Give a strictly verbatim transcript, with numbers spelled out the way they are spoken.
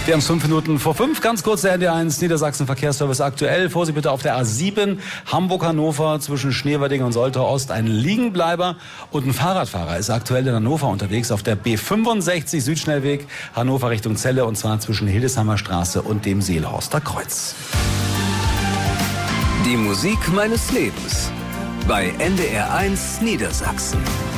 Wir haben es fünf Minuten vor fünf. Ganz kurz der N D eins Niedersachsen Verkehrsservice aktuell. Vorsicht bitte auf der A sieben Hamburg-Hannover zwischen Schneewerding und Soltau Ost. Ein Liegenbleiber und ein Fahrradfahrer ist aktuell in Hannover unterwegs auf der B fünfundsechzig Südschnellweg Hannover Richtung Celle, und zwar zwischen Hildesheimer Straße und dem Seelhorster Kreuz. Die Musik meines Lebens bei N D R eins Niedersachsen.